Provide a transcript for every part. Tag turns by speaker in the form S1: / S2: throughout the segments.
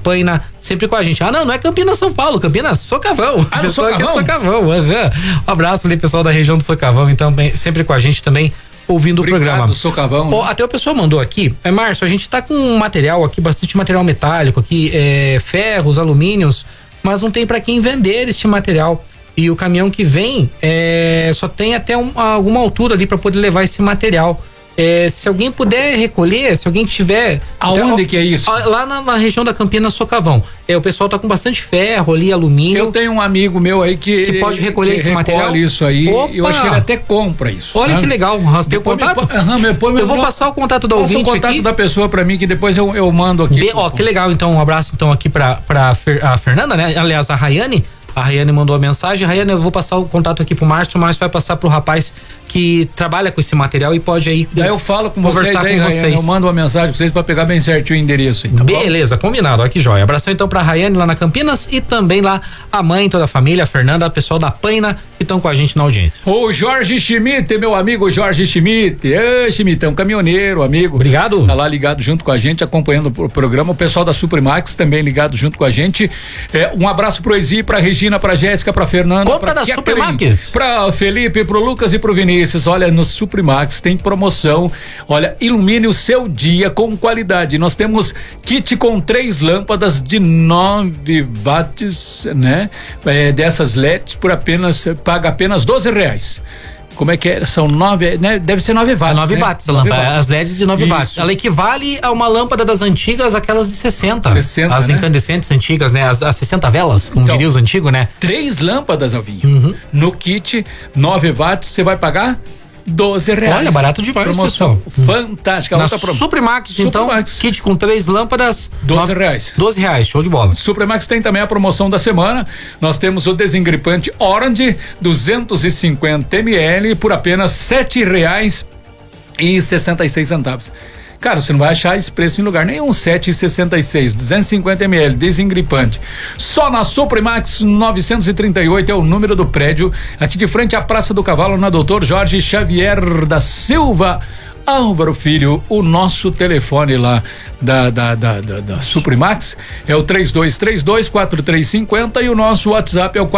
S1: Paina, sempre com a gente. Não é Campinas, São Paulo, Campinas, Socavão.
S2: No Socavão?
S1: Socavão. Um abraço ali, pessoal da região do Socavão, então, sempre com a gente também, ouvindo o programa.
S2: Socavão. Né?
S1: Até o pessoal mandou aqui, Márcio, a gente tá com um material aqui, bastante material metálico aqui, ferros, alumínios, mas não tem para quem vender este material. E o caminhão que vem só tem até alguma altura ali para poder levar esse material. Se alguém puder recolher, se alguém tiver...
S2: Aonde que é isso?
S1: Lá na região da Campinas, Socavão. O pessoal tá com bastante ferro ali, alumínio.
S2: Eu tenho um amigo meu aí que
S1: pode recolher esse material.
S2: Isso aí.
S1: Opa!
S2: Eu acho que ele até compra isso.
S1: Olha, sabe? Que legal. Tem o contato?
S2: Eu vou
S1: passar o contato do ouvinte aqui.
S2: Passa o contato da pessoa pra mim que depois eu mando aqui.
S1: Que legal. Então, um abraço então aqui pra a Fernanda, né? Aliás, a Rayane. A Rayane mandou a mensagem. Rayane, eu vou passar o contato aqui pro Márcio. O Márcio vai passar pro rapaz que trabalha com esse material e pode aí.
S2: Daí eu falo com vocês aí, Rayane. Eu mando uma mensagem pra vocês pra pegar bem certinho o endereço aí, tá
S1: Beleza,
S2: bom?
S1: Combinado. Ó, que joia. Abração então pra Rayane lá na Campinas e também lá a mãe, toda a família, a Fernanda, o pessoal da Paina que estão com a gente na audiência.
S2: O Jorge Schmidt, meu amigo Jorge Schmidt. Schmidt, é um caminhoneiro, amigo.
S1: Obrigado.
S2: Tá lá ligado junto com a gente, acompanhando o programa. O pessoal da Suprimax também ligado junto com a gente. Um abraço pro Ezi, pra Regina, pra Jéssica, pra Fernanda.
S1: Conta da Suprimax.
S2: Pra Felipe, pro Lucas e pro Vinícius. Olha, no Suprimax tem promoção. Olha, ilumine o seu dia com qualidade. Nós temos kit com 3 lâmpadas de 9 watts, né? Dessas LEDs paga apenas R$12. Como é que é? São 9, né? Deve ser 9 watts.
S1: 9 watts a lâmpada. As LEDs de 9 watts. Ela equivale a uma lâmpada das antigas, aquelas de 60. As incandescentes antigas, né? As 60 velas, como diria os antigos, né?
S2: 3 lâmpadas, Alvinho. No kit, 9 watts, você vai pagar R$12.
S1: Olha, barato demais,
S2: promoção
S1: pessoal.
S2: Fantástica.
S1: Na Suprimax, então, kit com 3 lâmpadas,
S2: R$12.
S1: R$12, show de bola.
S2: Suprimax tem também a promoção da semana. Nós temos o desengripante Orange 250 ml por apenas R$7,66. Cara, você não vai achar esse preço em lugar nenhum. 7,66, 250 ml, desengripante. Só na Suprimax 938 é o número do prédio, aqui de frente à Praça do Cavalo, na Doutor Jorge Xavier da Silva Álvaro Filho. O nosso telefone lá da Suprimax é o 3232-4350 e o nosso WhatsApp é o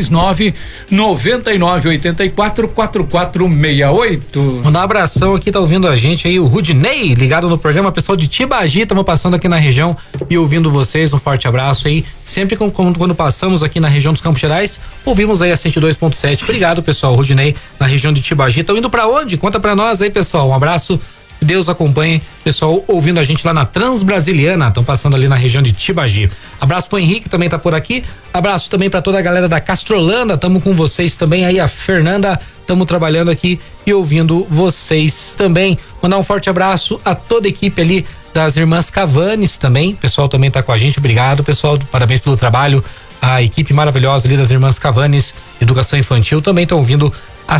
S2: 429-9984-4468.
S1: Mandar um abração aqui, tá ouvindo a gente aí, o Rudinei, ligado no programa, pessoal de Tibagi, estamos passando aqui na região e ouvindo vocês, um forte abraço aí, sempre quando passamos aqui na região dos Campos Gerais, ouvimos aí a 102.7, obrigado pessoal, Rudinei, na região de Tibagi, estão indo pra onde? Conta pra nós aí pessoal, um abraço, Deus acompanhe, pessoal ouvindo a gente lá na Transbrasiliana, estão passando ali na região de Tibagi. Abraço pro Henrique, também tá por aqui, abraço também pra toda a galera da Castrolanda, tamo com vocês também aí, a Fernanda, estamos trabalhando aqui e ouvindo vocês também. Mandar um forte abraço a toda a equipe ali das Irmãs Cavanes também, o pessoal também tá com a gente, obrigado pessoal, parabéns pelo trabalho, a equipe maravilhosa ali das Irmãs Cavanes, Educação Infantil, também estão ouvindo a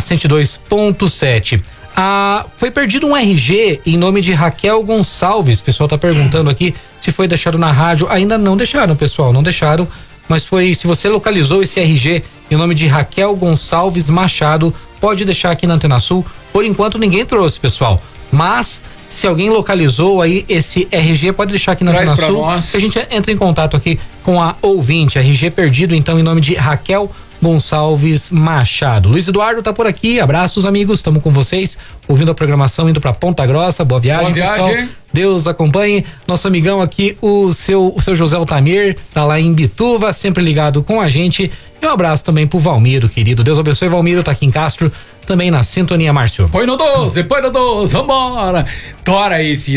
S1: 102.7. Foi perdido um RG em nome de Raquel Gonçalves. O pessoal tá perguntando aqui se foi deixado na rádio. Ainda não deixaram, pessoal, não deixaram. Mas se você localizou esse RG em nome de Raquel Gonçalves Machado, pode deixar aqui na Antena Sul. Por enquanto ninguém trouxe, pessoal. Mas se alguém localizou aí esse RG, pode deixar aqui na Antena Sul. Que a gente entra em contato aqui com a ouvinte. RG perdido, então, em nome de Raquel Gonçalves Machado. Luiz Eduardo tá por aqui, abraços amigos, estamos com vocês, ouvindo a programação, indo pra Ponta Grossa, boa viagem, pessoal. Deus acompanhe, nosso amigão aqui, o seu José Altamir, tá lá em Bituva, sempre ligado com a gente, e um abraço também pro Valmiro, querido, Deus abençoe, Valmiro, tá aqui em Castro, também na sintonia, Márcio.
S2: Põe no 12, vambora. Tora aí, filho,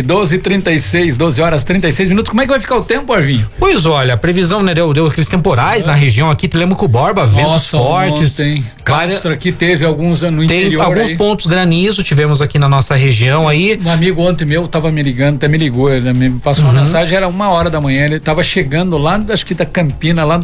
S2: 12 horas 36 minutos. Como é que vai ficar o tempo, Arvinho?
S1: Pois olha, a previsão, né, deu aqueles temporais na região aqui, Telemaco Borba, ventos fortes.
S2: Tem Castro aqui teve alguns no interior.
S1: Tem alguns pontos granizo, tivemos aqui na nossa região aí.
S2: Um amigo ontem meu tava me ligando, até me ligou, ele me passou uma mensagem, era 1h da manhã, ele tava chegando lá, acho que da Campina, lá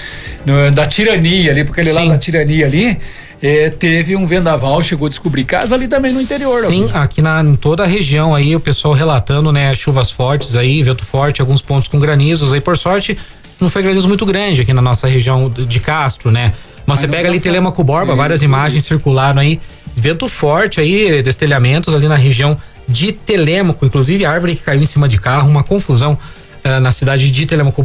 S2: da Tirania ali, porque ele lá da Tirania ali, teve um vendaval, chegou a descobrir casa ali também no interior.
S1: Sim, aqui em toda a região aí, o pessoal relatando, né, chuvas fortes aí, vento forte, alguns pontos com granizos aí, por sorte, não foi granizo muito grande aqui na nossa região de Castro, né? Mas você pega ali Telemaco Borba, várias imagens circularam aí, vento forte aí, destelhamentos ali na região de Telemaco, inclusive árvore que caiu em cima de carro, uma confusão na cidade de Telemaco